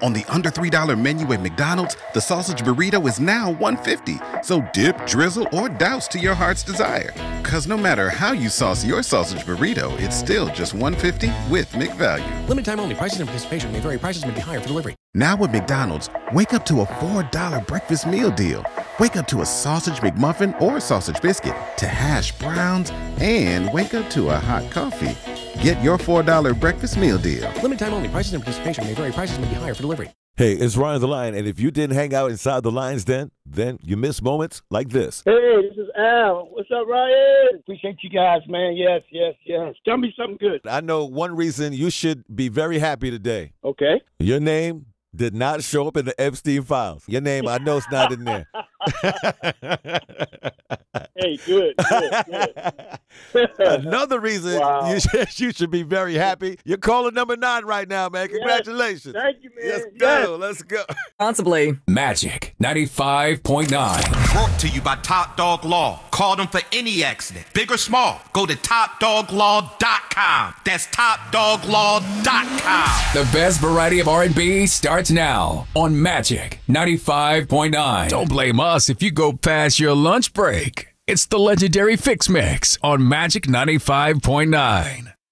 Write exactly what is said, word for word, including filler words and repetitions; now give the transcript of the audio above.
On the under three dollar menu at McDonald's, the sausage burrito is now one fifty. So dip, drizzle, or douse to your heart's desire. Cause no matter how you sauce your sausage burrito, it's still just one fifty with McValue. Limited time only. Prices and participation may vary. Prices may be higher for delivery. Now at McDonald's, wake up to a four dollar breakfast meal deal. Wake up to a sausage McMuffin or sausage biscuit, to hash browns, and wake up to a hot coffee. Get your four dollar breakfast meal deal. Limited time only. Prices and participation may vary. Prices may be higher for delivery. Hey, it's Ryan the Lion, and if you didn't hang out inside the Lion's Den, then you miss moments like this. Hey, this is Al. What's up, Ryan? Appreciate you guys, man. Yes, yes, yes. Tell me something good. I know one reason you should be very happy today. Okay. Your name did not show up in the Epstein files. Your name, I know it's not in there. Hey, good, good, good. Another reason Wow. you, should, you should be very happy. You're calling number nine right now, man. Congratulations. Thank you, man. Let's Yes. go. Let's go. Responsibly. Magic ninety-five point nine. Brought to you by Top Dog Law. Call them for any accident, big or small. Go to top dog law dot com. That's top dog law dot com. The best variety of R and B starts now on Magic ninety-five point nine. Don't blame us if you go past your lunch break. It's the legendary Fix Mix on Magic ninety-five point nine.